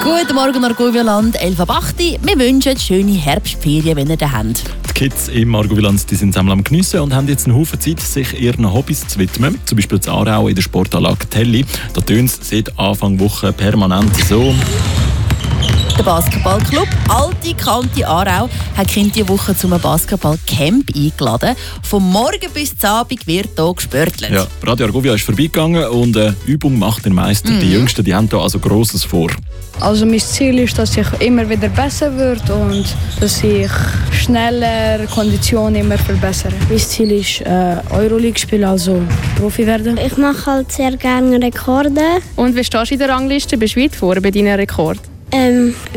Guten Morgen, Argovioland, 11.08 Uhr. Wir wünschen schöne Herbstferien, wenn ihr da habt. Die Kids im Argovioland sind am Geniessen und haben jetzt einen Haufen Zeit, sich ihren Hobbys zu widmen. Zum Beispiel in Aarau in der Sportanlage Telli. Da tönt es seit Anfang Woche permanent so. Der Basketballclub Alte Kante Aarau hat Kinder diese Woche zum Basketballcamp eingeladen. Vom Morgen bis zum Abend wird hier gespörtelt. Ja, Radio Argovia ist vorbeigegangen und Übung macht den Meister. Die Jüngsten die haben da also Grosses vor. Also mein Ziel ist, dass ich immer wieder besser werde und dass ich schneller Kondition immer verbessere. Mein Ziel ist Euroleague spielen, also Profi werden. Ich mache halt sehr gerne Rekorde. Und wie stehst du in der Rangliste? Bist du weit vor bei deinen Rekorden?